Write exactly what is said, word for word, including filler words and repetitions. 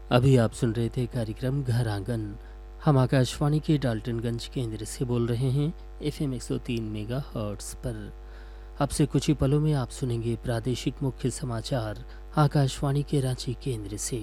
अभी आप सुन रहे थे कार्यक्रम घर आंगन। हम आकाशवाणी के डाल्टनगंज केंद्र से बोल रहे हैं एफ एम एक सौ तीन मेगा हर्ट्स पर। अब से कुछ ही पलों में आप सुनेंगे प्रादेशिक मुख्य समाचार आकाशवाणी के रांची केंद्र से।